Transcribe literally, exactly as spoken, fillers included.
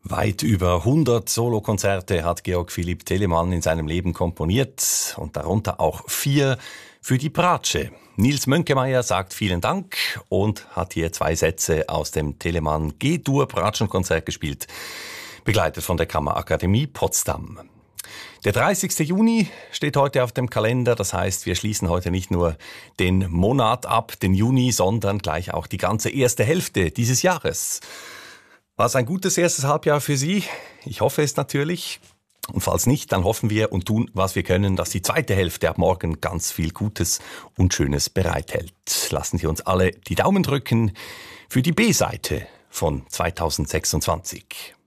Weit über hundert Solokonzerte hat Georg Philipp Telemann in seinem Leben komponiert und darunter auch vier für die Bratsche. Nils Mönkemeyer sagt vielen Dank und hat hier zwei Sätze aus dem Telemann G-Dur Bratschenkonzert gespielt, begleitet von der Kammerakademie Potsdam. Der dreißigste Juni steht heute auf dem Kalender, das heißt, wir schließen heute nicht nur den Monat ab, den Juni, sondern gleich auch die ganze erste Hälfte dieses Jahres. War es ein gutes erstes Halbjahr für Sie? Ich hoffe es natürlich. Und falls nicht, dann hoffen wir und tun, was wir können, dass die zweite Hälfte ab morgen ganz viel Gutes und Schönes bereithält. Lassen Sie uns alle die Daumen drücken für die B-Seite von zweitausendsechsundzwanzig.